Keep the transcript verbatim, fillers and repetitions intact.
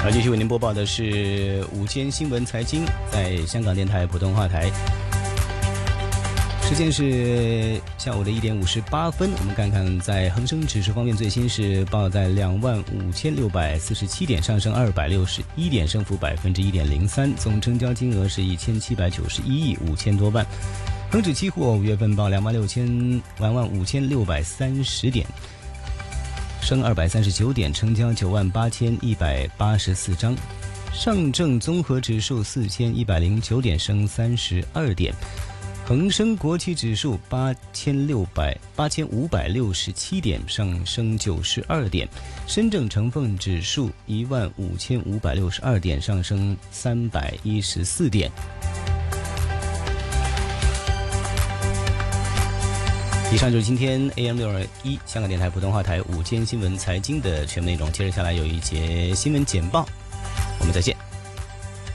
好，继续为您播报的是午间新闻财经，在香港电台普通话台。时间是下午的一点五十八分，我们看看在恒生指数方面，最新是报在两万五千六百四十七点，上升二百六十一点，升幅百分之一点零三，总成交金额是一千七百九十一亿五千多万。恒指期货五月份报两万六千两万五千六百三十点，升二百三十九点，成交九万八千一百八十四张。上证综合指数四千一百零九点，升三十二点。恒生国企指数八千六百八千五百六十七点，上升九十二点。深证成分指数一万五千五百六十二点，上升三百一十四点。以上就是今天 A M 六二一香港电台普通话台午间新闻财经的全部内容。接着下来有一节新闻简报，我们再见。